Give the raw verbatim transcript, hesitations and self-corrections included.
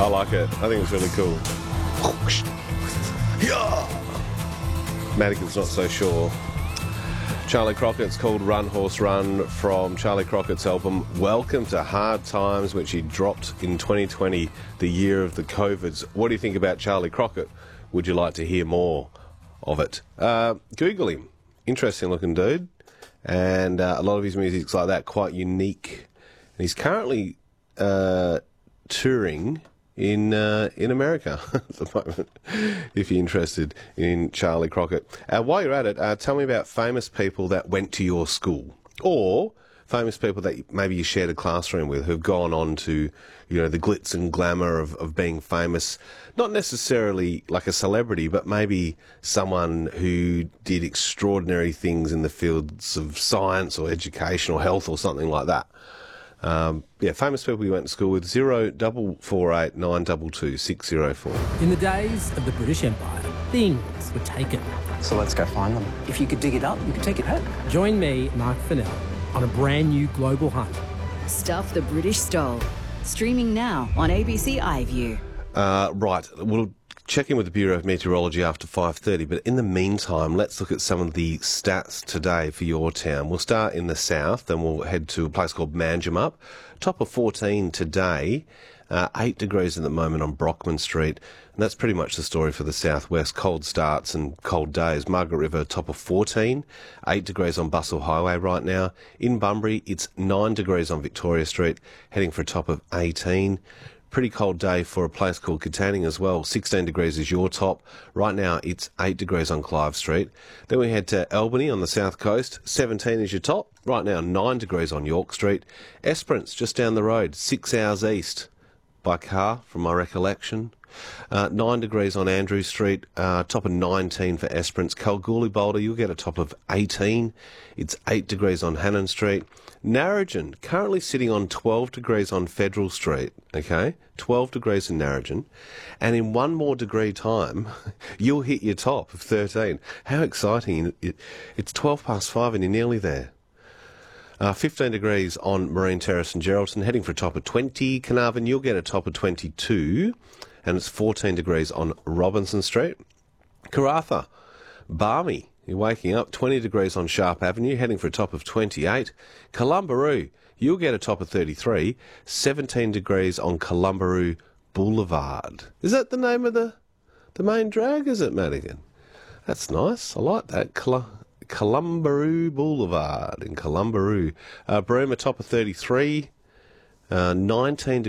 I like it. I think it's really cool. Yeah. Madigan's not so sure. Charlie Crockett's called Run Horse Run from Charlie Crockett's album Welcome to Hard Times, which he dropped in twenty twenty, the year of the COVIDs. What do you think about Charlie Crockett? Would you like to hear more of it? Uh, Google him. Interesting looking dude. And uh, a lot of his music's like that, quite unique. And he's currently uh, touring in uh, in America at the moment, if you're interested in Charlie Crockett. Uh, while you're at it, uh, tell me about famous people that went to your school, or famous people that maybe you shared a classroom with who've gone on to, you know, the glitz and glamour of, of being famous, not necessarily like a celebrity, but maybe someone who did extraordinary things in the fields of science or education or health or something like that. Um, yeah, famous people you went to school with. Zero double four eight nine double two six zero four. In the days of the British Empire, things were taken. So let's go find them. If you could dig it up, you could take it home. Join me, Mark Fennell, on a brand new global hunt. Stuff the British stole. Streaming now on A B C iView. Uh, right, we'll check in with the Bureau of Meteorology after five thirty, but in the meantime, let's look at some of the stats today for your town. We'll start in the south, then we'll head to a place called Manjimup. Top of fourteen today, uh, eight degrees at the moment on Brockman Street, and that's pretty much the story for the southwest. Cold starts and cold days. Margaret River, top of fourteen, eight degrees on Bustle Highway right now. In Bunbury, it's nine degrees on Victoria Street, heading for a top of eighteen. Pretty cold day for a place called Katanning as well. sixteen degrees is your top. Right now, it's eight degrees on Clive Street. Then we head to Albany on the south coast. seventeen is your top. Right now, nine degrees on York Street. Esperance, just down the road, six hours east by car, from my recollection. Uh, nine degrees on Andrew Street, uh, top of nineteen for Esperance. Kalgoorlie Boulder, you'll get a top of eighteen. It's eight degrees on Hannon Street. Narrogin, currently sitting on twelve degrees on Federal Street, okay? twelve degrees in Narrogin. And in one more degree time, you'll hit your top of thirteen. How exciting. It's twelve past five and you're nearly there. Uh, fifteen degrees on Marine Terrace and Geraldton, heading for a top of twenty. Carnarvon, you'll get a top of twenty-two. And it's fourteen degrees on Robinson Street. Karratha, balmy. You're waking up, twenty degrees on Sharp Avenue, heading for a top of twenty-eight. Columbaroo, you'll get a top of thirty-three. seventeen degrees on Columbaroo Boulevard. Is that the name of the the main drag, is it, Madigan? That's nice. I like that. Col- Columbaroo Boulevard in Columbaroo. Uh, Broome, a top of thirty-three. Uh, nineteen